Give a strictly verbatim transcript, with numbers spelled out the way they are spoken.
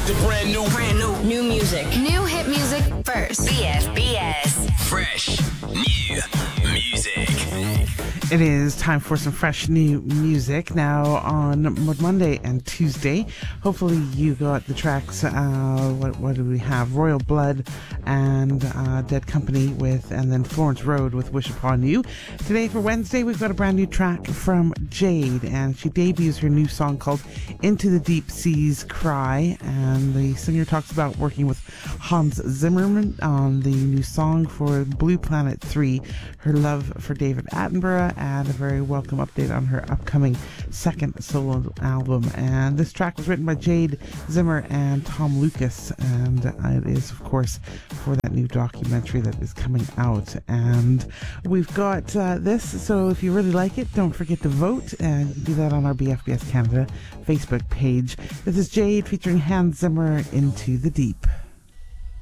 the brand new, brand new, new music, new hit music first. B F B S. fresh new music. It is time for some fresh new music now on Monday and Tuesday. Hopefully you got the tracks. Uh, what, what do we have? Royal Blood and uh, Dead Company with, and then Florence Road with Wish Upon You. Today for Wednesday, we've got a brand new track from Jade, and she debuts her new song called Into the Deep Seas Cry. And the singer talks about working with Hans Zimmerman on the new song for Blue Planet three, her love for David Attenborough, and a very welcome update on her upcoming second solo album. And this track was written by Jade Zimmer and Tom Lucas, and it is, of course, for that new documentary that is coming out. And we've got uh, this, so if you really like it, don't forget to vote, and you can do that on our B F B S Canada Facebook page. This is Jade featuring Hans Zimmer, Into the Deep.